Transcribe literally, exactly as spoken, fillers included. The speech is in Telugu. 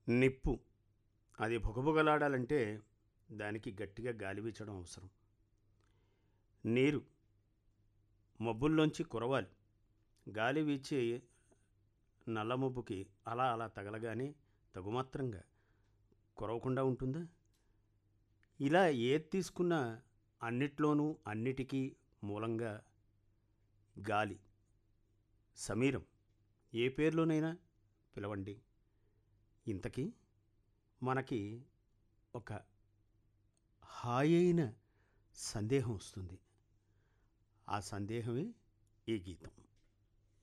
నిప్పు అది భుగభుగలాడాలంటే దానికి గట్టిగా గాలి వీచడం అవసరం. నీరు మబ్బుల్లోంచి కురవాలి. గాలి వీచే నల్లమబ్బుకి అలా అలా తగలగానే తగుమాత్రంగా కురవకుండా ఉంటుందా? ఇలా ఏది తీసుకున్నా అన్నిట్లోనూ అన్నిటికీ మూలంగా గాలి, సమీరం. ఏ పేర్లోనైనా పిలవండి. ఇంతకీ మనకి ఒక హాయైన సందేహం వస్తుంది. ఆ సందేహమే ఈ గీతం.